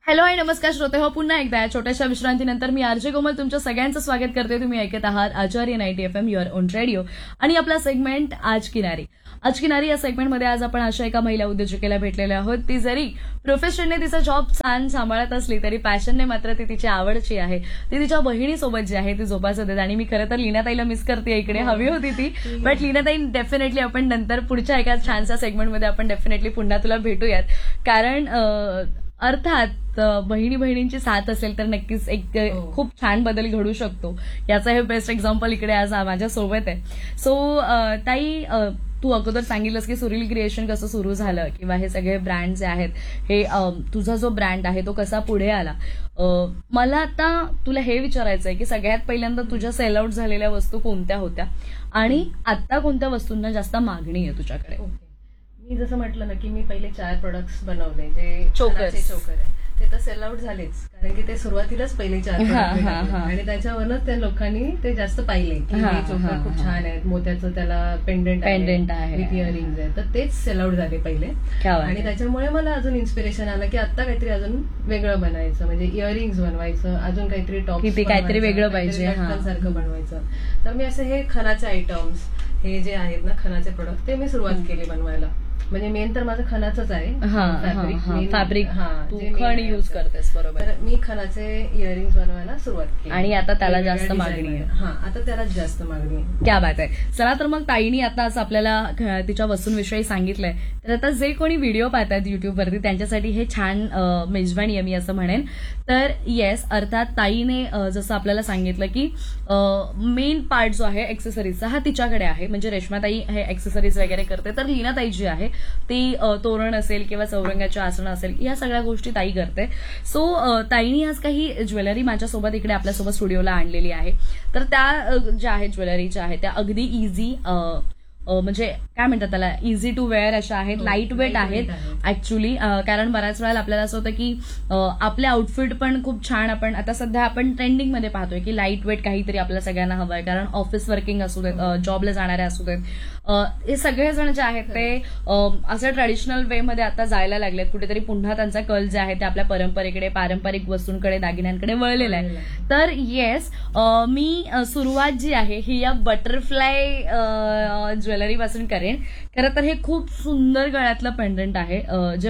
Hello आणि नमस्कार श्रोते हो, पुन्हा एकदा या छोट्याशा विश्रांतीनंतर मी आरजे कोमल तुमच्या सगळ्यांचं स्वागत करते. तुम्ही ऐकत आहात आचार्य 90 FM युअर ओन रेडिओ आणि आपला सेगमेंट आज किनारी. आज किनारी या सेगमेंटमध्ये आज आपण अशा एका महिला उद्योजकेला भेटलेले आहोत. ती जरी प्रोफेशनने तिचा जॉब छान सांभाळत असली तरी पॅशनने मात्र ती तिची आवडची आहे. ती तिच्या बहिणीसोबत जी आहे ती जोपासत देते. आणि मी खरं तर लीनाताईला मिस करते, इकडे हवी होती ती, बट लीनाताई डेफिनेटली आपण नंतर पुढच्या एका छानशा सेगमेंटमध्ये आपण डेफिनेटली पुन्हा तुला भेटूयात. कारण अर्थात बहिणींची साथ असेल तर नक्कीच एक खूप छान बदल घडू शकतो. याचा हे बेस्ट एक्झाम्पल इकडे आज माझ्या सोबत आहे. सो ताई, तू अगोदर सांगितलंस की सुरील क्रिएशन कसं सुरू झालं किंवा हे सगळे ब्रँड जे आहेत, हे तुझा जो ब्रँड आहे तो कसा पुढे आला. मला आता तुला हे विचारायचं आहे की सगळ्यात पहिल्यांदा तुझ्या सेल आउट झालेल्या वस्तू कोणत्या होत्या आणि आता कोणत्या वस्तूंना जास्त मागणी आहे तुझ्याकडे. मी जसं म्हटलं ना की मी पहिले 4 प्रोडक्ट्स बनवले जे चोकर आहे, ते तर सेल आउट झालेच, कारण की ते सुरुवातीलाच पहिले 4 प्रोडक्ट आणि त्याच्यावरच त्या लोकांनी ते जास्त पाहिले की हे चोकर खूप छान आहेत, मोत्याचं त्याला पेंडेंट आहे, विथ इयरिंग्स आहे, तर तेच सेल आउट झाले पहिले. आणि त्याच्यामुळे मला अजून इन्स्पिरेशन आलं की आता काहीतरी अजून वेगळं बनायचं, म्हणजे इयरिंग्स बनवायचं, अजून काहीतरी टॉप काहीतरी वेगळं पाहिजे सारखं बनवायचं. तर मी असं हे खणाचे आयटम्स, हे जे आहेत ना खणाचे प्रोडक्ट, ते मी सुरुवात केली बनवायला. म्हणजे मेन तर माझं खणाचंच आहे, फॅब्रिक तू खण यूज करतेस, बरोबर. तर मी खणाचे इयरिंग्स बनवायला सुरुवात केली आणि आता त्याला जास्त मागणी आहे. आता त्याला जास्त मागणी आहे. क्या बात आहे. चला तर मग ताईनी आता असं आपल्याला तिच्या वस्तूंविषयी सांगितलंय, तर आता जे कोणी व्हिडिओ पाहतात युट्यूबवरती त्यांच्यासाठी हे छान मेजवानी आहे मी असं म्हणेन. तर येस, अर्थात ताईने जसं आपल्याला सांगितलं की मेन पार्ट जो आहे एक्सेसरीजचा हा तिच्याकडे आहे. म्हणजे रेश्माताई हे एक्सेसरीज वगैरे करते, तर लीनाताई जी आहे ती तोरण असेल किंवा चौरंगाच्या आसनं असेल या सगळ्या गोष्टी ताई करते. सो ताईनी आज काही ज्वेलरी माझ्यासोबत इकडे आपल्यासोबत स्टुडिओला आणलेली आहे. तर त्या ज्या आहेत ज्वेलरीच्या आहेत त्या अगदी इझी, म्हणजे काय म्हणतात त्याला, इझी टू वेअर अशा आहेत, लाईट वेट आहेत ऍक्च्युली. कारण बऱ्याच वेळेला आपल्याला असं होतं की आपले आउटफिट पण खूप छान, आपण सध्या आपण ट्रेंडिंग मध्ये पाहतोय की लाईट वेट काहीतरी आपल्या सगळ्यांना हवं आहे. कारण ऑफिस वर्किंग असू देत, जॉबला जाणारे असू देत, हे सगळेजण जे आहेत ते असं ट्रॅडिशनल वे मध्ये आता जायला लागलेत. कुठेतरी पुन्हा त्यांचा कल जे आहे ते आपल्या परंपरेकडे, पारंपरिक वस्तूंकडे, दागिन्यांकडे वळलेला आहे. तर येस, मी सुरुवात जी आहे ही या बटरफ्लाय ज्वेलरी पासून करेन. खरं तर हे खूप सुंदर गळ्यातलं पेंडंट आहे, जे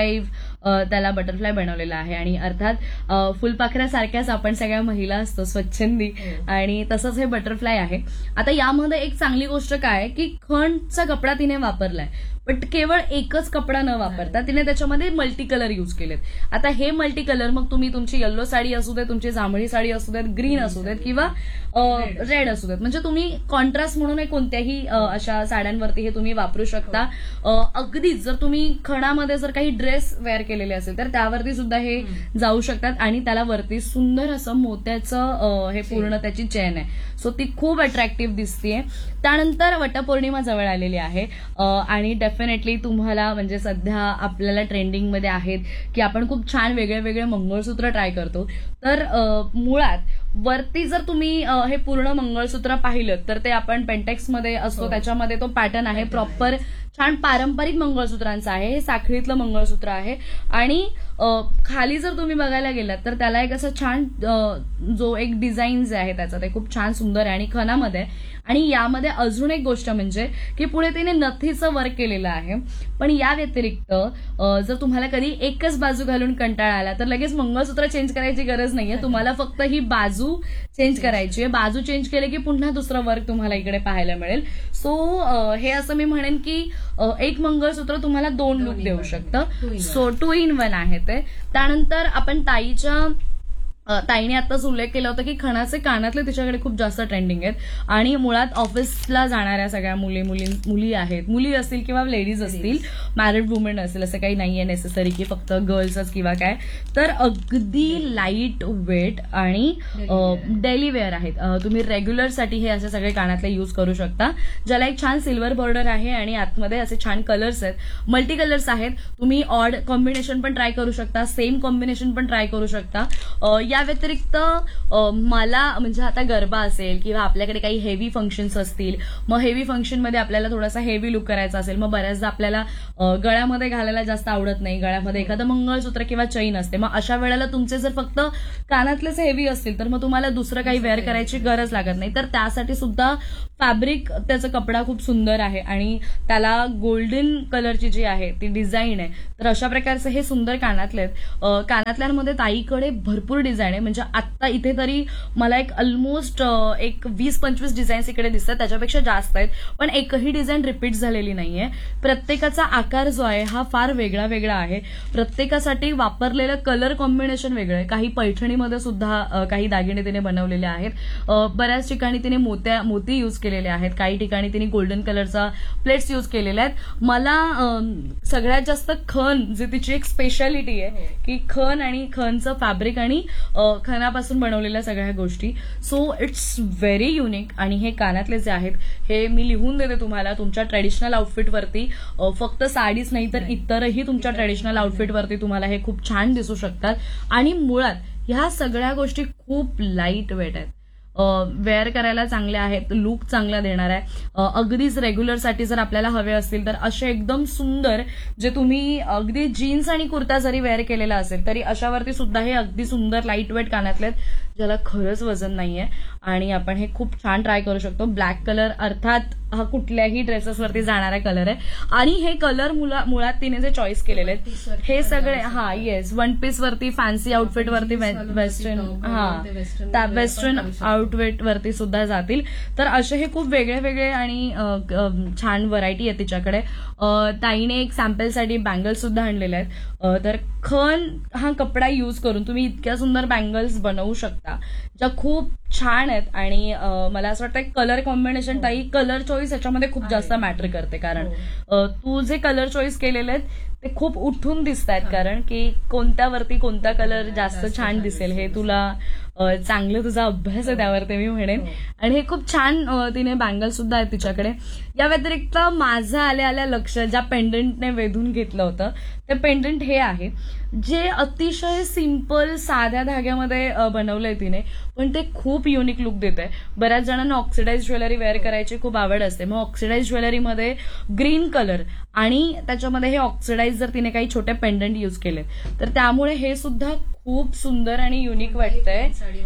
त्याला बटरफ्लाय बनवलेलं आहे. आणि अर्थात फुलपाखऱ्यासारख्याच आपण सगळ्या महिला असतो स्वच्छंदी, आणि तसंच हे बटरफ्लाय आहे. आता यामध्ये एक चांगली गोष्ट काय की खणचा कपडा तिने वापरलाय, बट केवळ एकच कपडा न वापरता तिने त्याच्यामध्ये मल्टी कलर युज केलेत. आता हे मल्टी कलर मग तुम्ही तुमची येलो साडी असू देत, तुमची जांभळी साडी असू देत, ग्रीन असू देत किंवा रेड असू देत, म्हणजे तुम्ही कॉन्ट्रास्ट म्हणून कोणत्याही अशा साड्यांवरती हे तुम्ही वापरू शकता. अगदीच जर तुम्ही खणामध्ये जर काही ड्रेस वेअर केलेले असेल तर त्यावरती सुद्धा हे जाऊ शकतात. आणि त्याला वरती सुंदर असं मोत्याचं हे पूर्ण त्याची चेन आहे, सो ती खूप अट्रॅक्टिव्ह दिसतीये. त्यानंतर वटपौर्णिमा जवळ आलेली आहे आणि डेफिनेटली तुम्हाला म्हणजे सध्या आपल्याला ट्रेंडिंगमध्ये आहेत की आपण खूप छान वेगळे वेगळे मंगळसूत्र ट्राय करतो. तर मुळात वरती जर तुम्ही हे पूर्ण मंगळसूत्र पाहिलं तर ते आपण पेंटेक्समध्ये असतो, त्याच्यामध्ये तो पॅटर्न आहे प्रॉपर छान पारंपरिक मंगळसूत्रांचा आहे. हे साखळीतलं मंगळसूत्र आहे. आणि खाली जर तुम्ही बघायला गेलात तर त्याला एक असं छान जो एक डिझाईन जे आहे त्याचा ते खूप छान सुंदर आहे आणि खणामध्ये. आणि यामध्ये अजून एक गोष्ट म्हणजे की पुढे तिने नथीचं वर्क केलेलं आहे. पण या व्यतिरिक्त जर तुम्हाला कधी एकच बाजू घालून कंटाळा आला तर लगेच मंगळसूत्र चेंज करायची गरज नाहीये. तुम्हाला फक्त ही बाजू चेंज करायची आहे. बाजू चेंज केले की पुन्हा दुसरं वर्क तुम्हाला इकडे पाहायला मिळेल. सो हे असं मी म्हणेन की एक मंगळसूत्र तुम्हाला 2 लुक देऊ शकतं. सो 2 in 1 आहे ते. त्यानंतर आपण ताईने आताच उल्लेख केला होता की खणाचे कानातले तिच्याकडे खूप जास्त ट्रेंडिंग आहेत. आणि मुळात ऑफिसला जाणाऱ्या सगळ्या मुली आहेत, मुली असतील किंवा लेडीज असतील, मॅरिड वुमेन असेल, असं काही नाहीये नेसेसरी की फक्त गर्ल्सच किंवा काय. तर अगदी लाईट वेट आणि डेली वेअर आहेत. तुम्ही रेग्युलरसाठी हे असे सगळे कानातले यूज करू शकता, ज्याला एक छान सिल्वर बॉर्डर आहे आणि आतमध्ये असे छान कलर्स आहेत, मल्टी कलर्स आहेत. तुम्ही ऑड कॉम्बिनेशन पण ट्राय करू शकता, सेम कॉम्बिनेशन पण ट्राय करू शकता. या व्यतिरिक्त मला म्हणजे आता गरबा असेल किंवा आपल्याकडे काही हेवी फंक्शन्स असतील, मग हेवी फंक्शनमध्ये आपल्याला थोडासा हेवी लुक करायचा असेल, मग बऱ्याचदा आपल्याला गळ्यामध्ये घालायला जास्त आवडत नाही, गळ्यामध्ये एखादं मंगळसूत्र किंवा चैन असते, मग अशा वेळेला तुमचे जर फक्त कानातलेच हेवी असतील तर मग तुम्हाला दुसरं काही वेअर करायची गरज लागत नाही. तर त्यासाठी सुद्धा फॅब्रिक त्याचा कपडा खूप सुंदर आहे आणि त्याला गोल्डन कलरची जी आहे ती डिझाईन आहे. तर अशा प्रकारचे हे सुंदर कानातले आहेत. कानातल्यांमध्ये ताईकडे भरपूर डिझाईन आहे, म्हणजे आता इथे तरी मला एक ऑलमोस्ट एक 20-25 डिझाईन्स इकडे दिसतात, त्याच्यापेक्षा जास्त आहेत, पण एकही डिझाईन रिपीट झालेली नाहीये. प्रत्येकाचा आकार जो आहे हा फार वेगळा वेगळा आहे, प्रत्येकासाठी वापरलेलं कलर कॉम्बिनेशन वेगळं आहे. काही पैठणीमध्ये सुद्धा काही दागिने तिने बनवलेले आहेत, बऱ्याच ठिकाणी तिने मोती यूज केलेले आहेत, काही ठिकाणी तिने गोल्डन कलरचा प्लेट्स यूज केलेल्या आहेत. मला सगळ्यात जास्त खण जे तिची एक स्पेशालिटी आहे की खण आणि खणचं फॅब्रिक आणि खणापासून बनवलेल्या सगळ्या गोष्टी. So it's very unique. आणि हे कानातले जे आहेत हे मी लिहून देते तुम्हाला, तुमच्या ट्रेडिशनल आउटफिटवरती, फक्त साडीच नाही तर इतरही तुमच्या ट्रेडिशनल आउटफिटवरती तुम्हाला हे खूप छान दिसू शकतात. आणि मुळात ह्या सगळ्या गोष्टी खूप लाईट वेट आहेत, वेअर करायला चांगल्या आहेत, लुक चांगला देणार आहे. अगदीच रेग्युलरसाठी जर आपल्याला हवे असतील तर असे एकदम सुंदर, जे तुम्ही अगदी जीन्स आणि कुर्ता जरी वेअर केलेला असेल तरी अशावरती सुद्धा हे अगदी सुंदर लाईट वेट कानातले आहेत, ज्याला खरंच वजन नाहीये. आणि आपण हे खूप छान ट्राय करू शकतो. ब्लॅक कलर अर्थात हा कुठल्याही ड्रेसेसवरती जाणारा कलर आहे. आणि हे कलर मुळात तिने जे चॉईस केलेले आहेत हे सगळे येस वन पीस वरती, फॅन्सी आउटफिट वरती, वेस्टर्न आउटफिट वरती सुद्धा जातील. तर असे हे खूप वेगळे वेगळे आणि छान व्हरायटी आहे तिच्याकडे. ताईने एक सॅम्पलसाठी बँगल्स सुद्धा आणलेले आहेत. तर खण हा कपडा यूज करून तुम्ही इतक्या सुंदर बँगल्स बनवू शकता, ज्या खूप छान आहेत. आणि मला असं वाटतं कलर कॉम्बिनेशन, ताई कलर चॉईस याच्यामध्ये खूप जास्त मॅटर करते, कारण तू जे कलर चॉईस केलेले आहेत ते खूप उठून दिसत आहेत, कारण की कोणत्यावरती कोणता कलर जास्त छान दिसेल हे तुला चांगलं तुझा अभ्यास आहे त्यावरती मी म्हणेन. आणि हे खूप छान तिने बँगल सुद्धा आहेत तिच्याकडे. या व्यतिरिक्त माझं आल्या लक्ष ज्या पेंडंटने वेधून घेतलं होतं ते पेंडंट हे आहे, जे अतिशय सिंपल साध्या धाग्यामध्ये बनवलंय तिने, पण ते खूप युनिक लुक देत आहे. बऱ्याच जणांना ऑक्सिडाइज ज्वेलरी वेअर करायची खूप आवड असते, मग ऑक्सिडाइज ज्वेलरीमध्ये ग्रीन कलर आणि त्याच्यामध्ये हे ऑक्सिडाइज जर तिने काही छोटे पेंडंट यूज केले तर त्यामुळे हे सुद्धा खूप सुंदर आणि युनिक वाटतंय.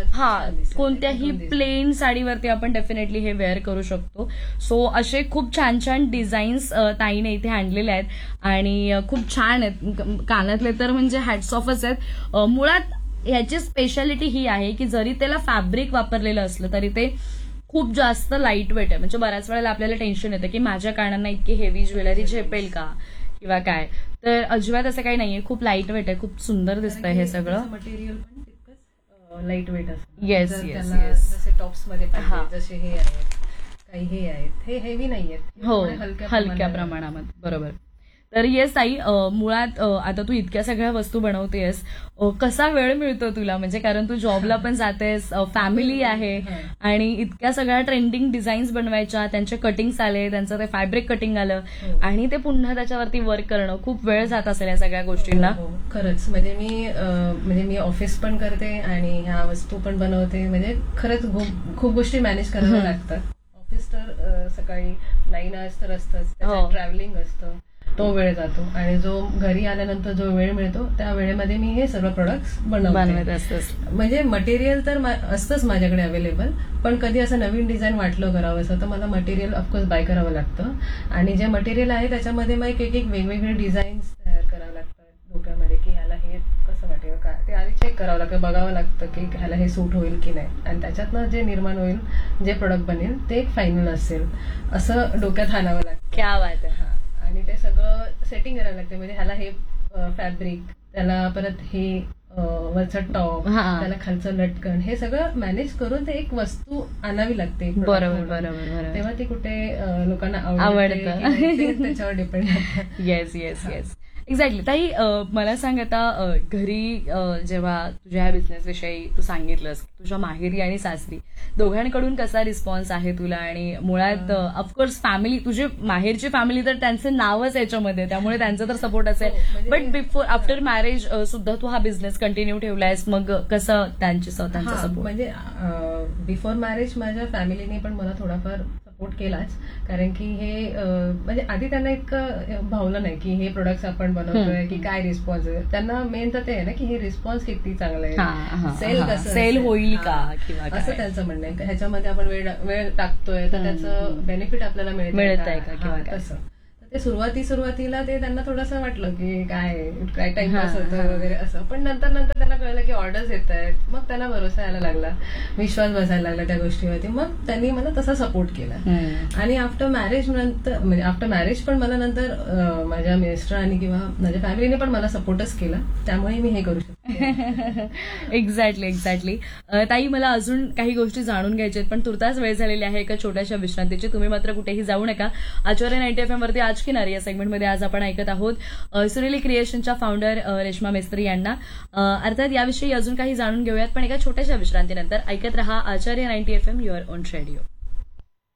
कोणत्याही प्लेन साडीवरती आपण डेफिनेटली हे वेअर करू शकतो. सो असे खूप छान छान डिझाईन्स ताईने इथे आणलेले आहेत आणि खूप छान आहेत. कानातले तर म्हणजे हॅट्स ऑफच आहेत. मुळात ह्याची स्पेशालिटी ही आहे की जरी त्याला फॅब्रिक वापरलेलं असलं तरी ते खूप जास्त लाईट वेट आहे. म्हणजे बऱ्याच वेळेला आपल्याला टेन्शन येतं की माझ्या कानांना इतकी हेवी ज्वेलरी झेपेल का किंवा काय, तर अजिबात असं काही नाहीये. खूप लाईट वेट आहे, खूप सुंदर दिसतंय हे सगळं. मटेरियल पण तितकंच लाईट वेट असतं. येस येस, जसे टॉप्स मध्ये जसे हे आहेत, काही हे आहेत, हे हेवी नाहीयेत, हो हलक्या प्रमाणामध्ये. बरोबर. तर येस ताई, मुळात आता तू इतक्या सगळ्या वस्तू बनवतेस, कसा वेळ मिळतो तुला? म्हणजे कारण तू जॉबला पण जातेस, फॅमिली आहे आणि इतक्या सगळ्या ट्रेंडिंग डिझाईन्स बनवायच्या, त्यांचे कटिंग्स आले, त्यांचं ते फॅब्रिक कटिंग आलं आणि ते पुन्हा त्याच्यावरती वर्क करणं, खूप वेळ जात असेल या सगळ्या गोष्टींना. खरंच म्हणजे मी ऑफिस पण करते आणि ह्या वस्तू पण बनवते, म्हणजे खरंच खूप गोष्टी मॅनेज कराव्या लागतात. ऑफिस तर सकाळी 9 hours तर असतंच, ट्रॅव्हलिंग असतं, तो वेळ जातो आणि जो घरी आल्यानंतर जो वेळ मिळतो त्या वेळेमध्ये मी हे सगळं प्रोडक्ट्स बनवत असते. म्हणजे मटेरियल तर असतंच माझ्याकडे अवेलेबल, पण कधी असं नवीन डिझाईन वाटलं करावं असं तर मला मटेरियल ऑफकोर्स बाय करावं लागतं. आणि जे मटेरियल आहे त्याच्यामध्ये मग एक वेगवेगळे डिझाईन्स तयार करावं लागतात डोक्यामध्ये, की ह्याला हे कसं वाटेल काय, ते आधी चेक करावं लागतं, बघावं लागतं की ह्याला हे सूट होईल की नाही, आणि त्याच्यातनं जे निर्माण होईल, जे प्रोडक्ट बनेल ते फायनल असेल असं डोक्यात आणावं लागतं. क्या बात आहे. आणि ते सगळं सेटिंग करायला लागते, म्हणजे ह्याला हे फॅब्रिक, त्याला परत हे वरचं टॉप, त्याला खालचं लटकन, हे सगळं मॅनेज करून ते एक वस्तू आणावी लागते. बरोबर. तेव्हा ती कुठे लोकांना आवडतं त्याच्यावर डिपेंड. येस. एक्झॅक्टली. ताई मला सांग आता घरी जेव्हा तुझ्या ह्या बिझनेस विषयी तू सांगितलंस, तुझ्या माहेरी आणि सासरी दोघांकडून कसा रिस्पॉन्स आहे तुला, आणि मुळात ऑफकोर्स फॅमिली, तुझी माहेरची फॅमिली तर त्यांचं नावच याच्यामध्ये, त्यामुळे त्यांचा तर सपोर्ट असेल, बट बिफोर आफ्टर मॅरेज सुद्धा तू हा बिझनेस कंटिन्यू ठेवलायस, मग कसं त्यांचा सपोर्ट? म्हणजे बिफोर मॅरेज माझ्या फॅमिलीने पण मला थोडाफार सपोर्ट केलाच, कारण की हे म्हणजे आधी त्यांना इतकं भावलं नाही की हे प्रोडक्ट्स आपण बनवतोय की काय रिस्पॉन्स आहे. त्यांना मेन तर ते आहे ना की हे रिस्पॉन्स किती चांगला आहे, सेल कसं सेल होईल का, किंवा असं त्यांचं म्हणणं आहे. ह्याच्यामध्ये आपण वेळ टाकतोय तर त्याचं बेनिफिट आपल्याला मिळत आहे का किंवा तसं. ते सुरुवातीला ते त्यांना थोडंसं वाटलं की काय टाइमपास होतं वगैरे असं, पण नंतर त्यांना कळलं की ऑर्डर्स येत आहेत, मग त्यांना भरोसा यायला लागला, विश्वास बसायला लागला त्या गोष्टीवरती, मग त्यांनी मला तसा सपोर्ट केला. आणि आफ्टर मॅरेज पण मला नंतर माझ्या मिस्टरांनी किंवा माझ्या फॅमिलीने पण मला सपोर्टच केला, त्यामुळे मी हे करू शकते. एक्झॅक्टली. ताई, मला अजून काही गोष्टी जाणून घ्यायच्या आहेत, पण तुर्तास वेळ झालेली आहे एका छोट्याशा विश्रांतीची. तुम्ही मात्र कुठेही जाऊ नका. आचार्य 90 FM वरती आज की नारी या सेगमेंटमध्ये आज आपण ऐकत आहोत सुरेली क्रिएशनच्या फाउंडर रेश्मा मेस्त्री यांना. अर्थात याविषयी अजून काही जाणून घेऊयात, पण एका छोट्याशा विश्रांतीनंतर. ऐकत रहा आचार्य 90 FM, युअर ओन रेडिओ.